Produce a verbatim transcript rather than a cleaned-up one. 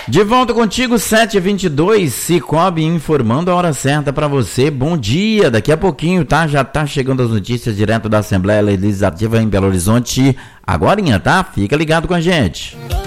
De volta contigo, sete e vinte e dois, Cicobi informando a hora certa para você. Bom dia, daqui a pouquinho, tá? Já tá chegando as notícias direto da Assembleia Legislativa em Belo Horizonte. Agorinha, tá? Fica ligado com a gente.